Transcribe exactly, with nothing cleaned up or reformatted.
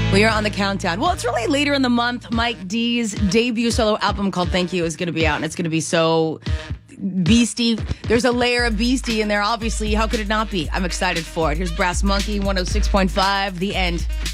We are on the countdown. Well, it's really later in the month. Mike D's debut solo album called Thank You is going to be out, and it's going to be so beastie. There's a layer of beastie in there, obviously. How could it not be? I'm excited for it. Here's Brass Monkey, one oh six point five, The End.